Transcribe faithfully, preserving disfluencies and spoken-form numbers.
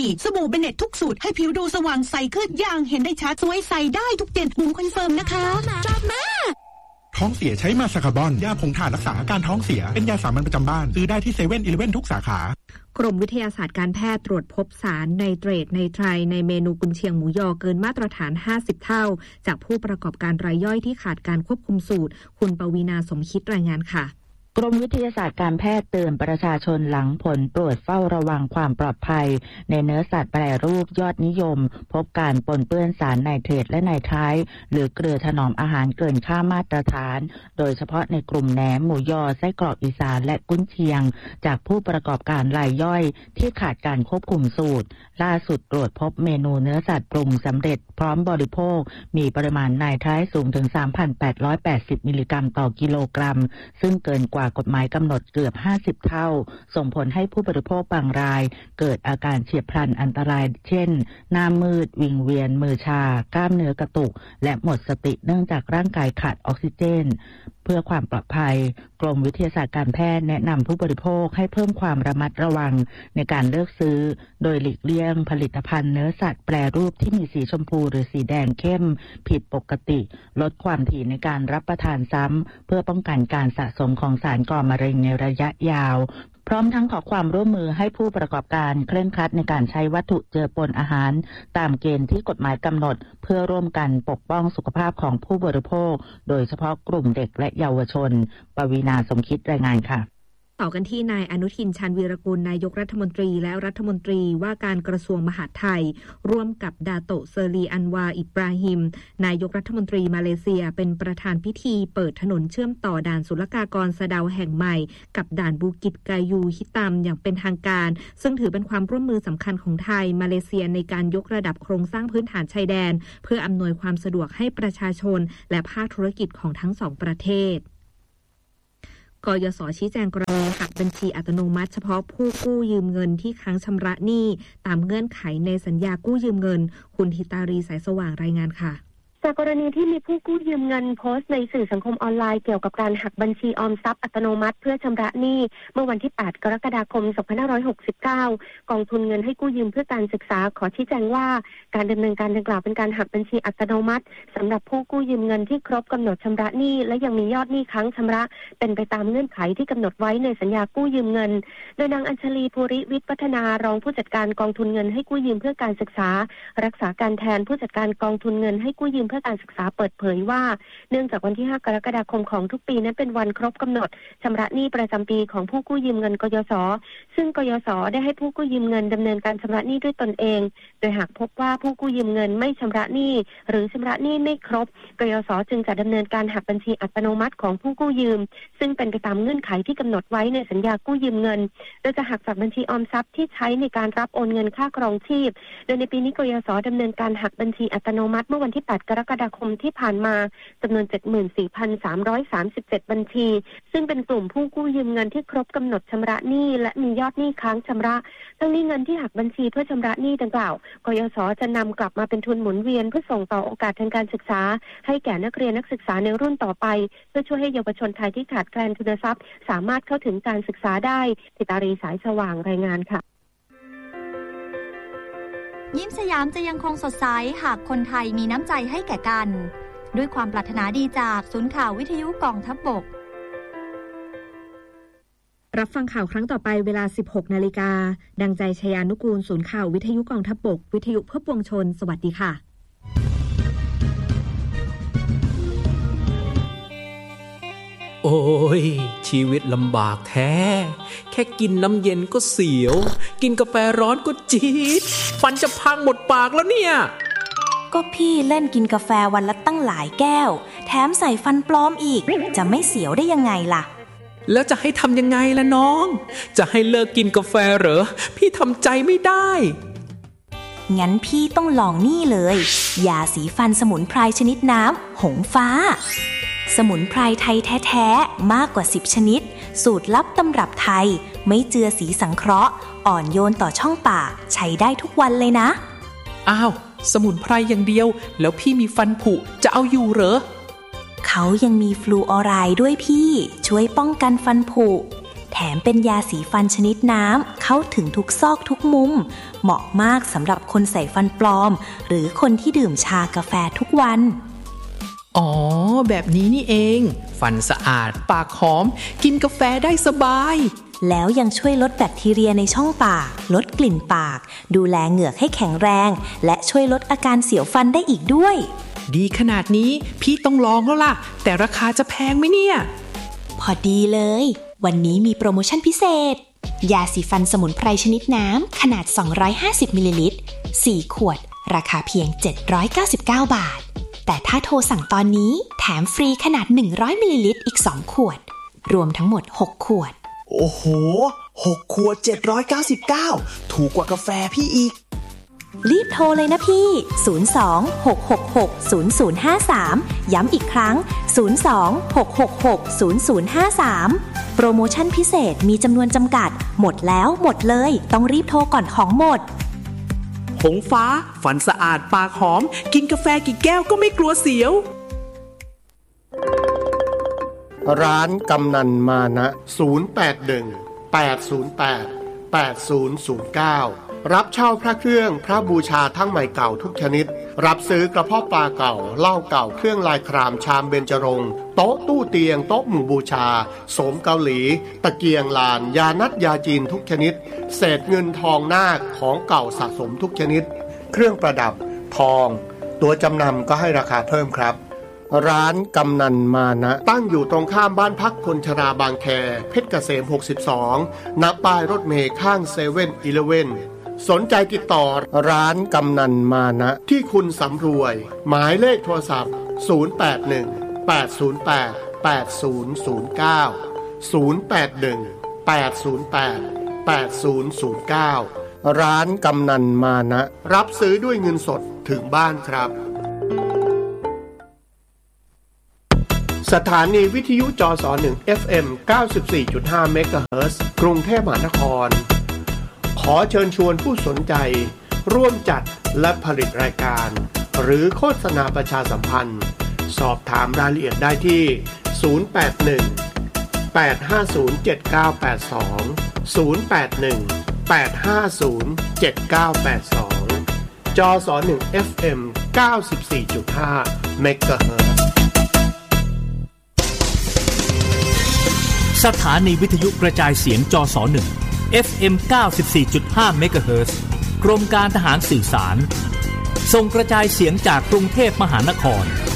สบู่เบเน็ตทุกสูตรให้ผิวดูสว่างใสขึ้นอย่างเห็นได้ชัดสวยใสได้ทุกเดือนบุ๋มคอนเฟิร์มนะคะชอบมากท้องเสียใช้มาสคาร์บอนยาผงถ่านรักษาอาการท้องเสียเป็นยาสามัญประจำบ้านซื้อได้ที่เซเว่นอีเลฟเว่นทุกสาขากรมวิทยาศาสตร์การแพทย์ตรวจพบสารไนเตรตไนไตรในเมนูกุนเชียงหมูยอเกินมาตรฐานห้าสิบเท่าจากผู้ประกอบการรายย่อยที่ขาดการควบคุมสูตรคุณปวีณาสมคิดรายงานค่ะกรมวิทยาศาสตร์การแพทย์เตือนประชาชนหลังผลตรวจเฝ้าระวังความปลอดภัยในเนื้อสัตว์แปรรูปยอดนิยมพบการปนเปื้อนสารไนเตรตและไนไตรท์หรือเกลือถนอมอาหารเกินค่ามาตรฐานโดยเฉพาะในกลุ่มแหนมหมูยอไส้กรอกอีสานและกุนเชียงจากผู้ประกอบการรายย่อยที่ขาดการควบคุมสูตรล่าสุดตรวจพบเมนูเนื้อสัตว์ปรุงสำเร็จพร้อมบริโภคมีปริมาณไนไตรท์สูงถึง สามพันแปดร้อยแปดสิบ มิลลิกรัมต่อกิโลกรัมซึ่งเกินกว่ากฎหมายกำหนดเกือบห้าสิบเท่าส่งผลให้ผู้บริโภคบางรายเกิดอาการเฉียบพลันอันตรายเช่นหน้ามืดวิงเวียนมือชากล้ามเนื้อกระตุกและหมดสติเนื่องจากร่างกายขาดออกซิเจนเพื่อความปลอดภัยกรมวิทยาศาสตร์การแพทย์แนะนำผู้บริโภคให้เพิ่มความระมัดระวังในการเลือกซื้อโดยหลีกเลี่ยงผลิตภัณฑ์เนื้อสัตว์แปรรูปที่มีสีชมพูหรือสีแดงเข้มผิดปกติลดความถี่ในการรับประทานซ้ำเพื่อป้องกันการสะสมของสารก่อมะเร็งในระยะยาวพร้อมทั้งขอความร่วมมือให้ผู้ประกอบการเคร่งครัดในการใช้วัตถุเจือปนอาหารตามเกณฑ์ที่กฎหมายกำหนดเพื่อร่วมกันปกป้องสุขภาพของผู้บริโภคโดยเฉพาะกลุ่มเด็กและเยาวชนปวีณาสมคิดรายงานค่ะต่อกันที่นายอนุทินชาญวีรกูลนายกรัฐมนตรีและรัฐมนตรีว่าการกระทรวงมหาดไทยร่วมกับดาโตะเซอรีอันวาอิบราฮิมนายกรัฐมนตรีมาเลเซียเป็นประธานพิธีเปิดถนนเชื่อมต่อด่านศุลกากรสะเดาแห่งใหม่กับด่านบูกิตกายูฮิตัมอย่างเป็นทางการซึ่งถือเป็นความร่วมมือสำคัญของไทยมาเลเซียในการยกระดับโครงสร้างพื้นฐานชายแดนเพื่ออำนวยความสะดวกให้ประชาชนและภาคธุรกิจของทั้งสองประเทศกยศ.ชี้แจงกรณีหักบัญชีอัตโนมัติเฉพาะผู้กู้ยืมเงินที่ค้างชำระหนี้ตามเงื่อนไขในสัญญากู้ยืมเงินคุณธิตารีสายสว่างรายงานค่ะจากกรณีที่มีผู้กู้ยืมเงินโพสต์ในสื่อสังคมออนไลน์เกี่ยวกับการหักบัญชีออมทรัพย์อัตโนมัติเพื่อชำระหนี้เมื่อวันที่แปดกรกฎาคมสองพันห้าร้อยหกสิบเก้ากองทุนเงินให้กู้ยืมเพื่อการศึกษาขอชี้แจงว่าการดำเนินการดังกล่าวเป็นการหักบัญชีอัตโนมัติสำหรับผู้กู้ยืมเงินที่ครบกำหนดชำระหนี้และยังมียอดหนี้ค้างชำระเป็นไปตามเงื่อนไขที่กำหนดไว้ในสัญญากู้ยืมเงินโดยนางอัญชลีภูริวิทย์พัฒนารองผู้จัดการกองทุนเงินให้กู้ยืมเพื่อการศึกษารักษาการแทนผู้จัดการกองทุนเงินให้กู้ยืมเพื่อการศึกษาเปิดเผยว่าเนื่องจากวันที่ห้ากรกฎาคมของทุกปีนั้นเป็นวันครบกำหนดชำระหนี้ประจำปีของผู้กู้ยืมเงินกยศ.ซึ่งกยศ.ได้ให้ผู้กู้ยืมเงินดำเนินการชำระหนี้ด้วยตนเองโดยหากพบว่าผู้กู้ยืมเงินไม่ชำระหนี้หรือชำระหนี้ไม่ครบกยศ.จึงจะดำเนินการหักบัญชีอัตโนมัติของผู้กู้ยืมซึ่งเป็นไปตามเงื่อนไขที่กำหนดไว้ในสัญญากู้ยืมเงินโดยจะหักจากบัญชีออมทรัพย์ที่ใช้ในการรับโอนเงินค่าครองชีพโดยในปีนี้กยศ.ดำเนินการหักบัญชีอัตโนมัติเมื่อวันที่แปดกรกฎาคมที่ผ่านมาจำนวน เจ็ดหมื่นสี่พันสามร้อยสามสิบเจ็ด บัญชีซึ่งเป็นกลุ่มผู้กู้ยืมเงินที่ครบกำหนดชำระหนี้และมียอดหนี้ค้างชำระทั้งนี้เงินที่หักบัญชีเพื่อชำระหนี้ดังกล่าวกยศ.จะนำกลับมาเป็นทุนหมุนเวียนเพื่อส่งต่อโอกาสทางการศึกษาให้แก่นักเรียนนักศึกษาในรุ่นต่อไปเพื่อช่วยให้เยาวชนไทยที่ขาดแคลนทุนทรัพย์สามารถเข้าถึงการศึกษาได้ธิตารีสายสว่างรายงานค่ะยิ้มสยามจะยังคงสดใสหากคนไทยมีน้ำใจให้แก่กันด้วยความปรารถนาดีจากศูนย์ข่าววิทยุกองทัพบกรับฟังข่าวครั้งต่อไปเวลา สิบหกนาฬิกา ดังใจชยานุกูลศูนย์ข่าววิทยุกองทัพบกวิทยุเพื่อปวงชนสวัสดีค่ะโอ้ยชีวิตลำบากแท้แค่กินน้ำเย็นก็เสียวกินกาแฟร้อนก็จี๊ดฟันจะพังหมดปากแล้วเนี่ยก็พี่เล่นกินกาแฟวันละตั้งหลายแก้วแถมใส่ฟันปลอมอีกจะไม่เสียวได้ยังไงล่ะแล้วจะให้ทำยังไงล่ะน้องจะให้เลิกกินกาแฟเหรอพี่ทำใจไม่ได้งั้นพี่ต้องลองนี่เลยยาสีฟันสมุนไพรชนิดน้ำหงฟ้าสมุนไพรไทยแท้ๆมากกว่าสิบชนิดสูตรลับตำรับไทยไม่เจือสีสังเคราะห์อ่อนโยนต่อช่องปากใช้ได้ทุกวันเลยนะอ้าวสมุนไพรอย่างเดียวแล้วพี่มีฟันผุจะเอาอยู่เหรอเขายังมีฟลูออไรด์ด้วยพี่ช่วยป้องกันฟันผุแถแถมเป็นยาสีฟันชนิดน้ำเข้าถึงทุกซอกทุกมุมเหมาะมากสำหรับคนใส่ฟันปลอมหรือคนที่ดื่มชากาแฟทุกวันอ๋อแบบนี้นี่เองฟันสะอาดปากหอมกินกาแฟได้สบายแล้วยังช่วยลดแบคทีเรียในช่องปากลดกลิ่นปากดูแลเหงือกให้แข็งแรงและช่วยลดอาการเสียวฟันได้อีกด้วยดีขนาดนี้พี่ต้องลองแล้วล่ะแต่ราคาจะแพงไหมเนี่ยพอดีเลยวันนี้มีโปรโมชั่นพิเศษยาสีฟันสมุนไพรชนิดน้ำขนาดสองร้อยห้าสิบมิลลิลิตรสี่ขวดราคาเพียงเจ็ดร้อยเก้าสิบเก้าบาทแต่ถ้าโทรสั่งตอนนี้แถมฟรีขนาดหนึ่งร้อยมิลลิลิตรอีกสองขวดรวมทั้งหมดหกขวดโอ้โหหกขวดเจ็ดร้อยเก้าสิบเก้าถูกกว่ากาแฟพี่อีกรีบโทรเลยนะพี่ศูนย์ สอง หก หก หก ศูนย์ ศูนย์ ห้า สามย้ำอีกครั้งศูนย์ สอง หก หก หก ศูนย์ ศูนย์ ห้า สามโปรโมชั่นพิเศษมีจำนวนจำกัดหมดแล้วหมดเลยต้องรีบโทรก่อนของหมดหงฟ้าฟันสะอาดปากหอมกินกาแฟกี่แก้วก็ไม่กลัวเสียวร้านกำนันมานะศูนย์ แปด หนึ่ง แปด ศูนย์ แปด แปด ศูนย์ ศูนย์ เก้ารับเช่าพระเครื่องพระบูชาทั้งใหม่เก่าทุกชนิดรับซื้อกระเพาะปลาเก่าเหล้าเก่าเครื่องลายครามชามเบญจรงค์โต๊ะตู้เตียงโต๊ะหมู่บูชาโสมเกาหลีตะเกียงลานยานัดยาจีนทุกชนิดเศษเงินทองนาคของเก่าสะสมทุกชนิดเครื่องประดับทองตัวจำนำก็ให้ราคาเพิ่มครับร้านกำนันมานะตั้งอยู่ตรงข้ามบ้านพักคนชราบางแคเพชรเกษมหกสิบสองณป้ายรถเมล์ข้างเซเว่นอีเลฟเว่นสนใจติดต่อร้านกำนันมานะที่คุณสำรวยหมายเลขโทรศัพท์ศูนย์ แปด หนึ่ง แปด ศูนย์ แปด แปด ศูนย์ ศูนย์ เก้า ศูนย์ แปด หนึ่ง แปด ศูนย์ แปด แปด ศูนย์ ศูนย์ เก้าร้านกำนันมานะรับซื้อด้วยเงินสดถึงบ้านครับสถานีวิทยุจสหนึ่ง เอฟ เอ็ม เก้าสิบสี่จุดห้า เมกะเฮิรตซ์ กรุงเทพมหานครขอเชิญชวนผู้สนใจร่วมจัดและผลิตรายการหรือโฆษณาประชาสัมพันธ์สอบถามรายละเอียดได้ที่ศูนย์ แปด หนึ่ง แปด ห้า ศูนย์ เจ็ด เก้า แปด สอง ศูนย์ แปด หนึ่ง แปด ห้า ศูนย์ เจ็ด เก้า แปด สองจสหนึ่ง เอฟ เอ็ม เก้าสิบสี่จุดห้า เมกะเฮิรตซ์สถานีวิทยุกระจายเสียงจสหนึ่ง เอฟ เอ็ม เก้าสิบสี่จุดห้า เมกะเฮิรตซ์กรมการทหารสื่อสารส่งกระจายเสียงจากกรุงเทพมหานคร